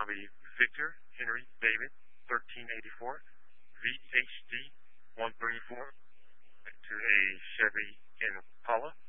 I'll be Victor Henry David 1384 VHD 134 to a Chevy Impala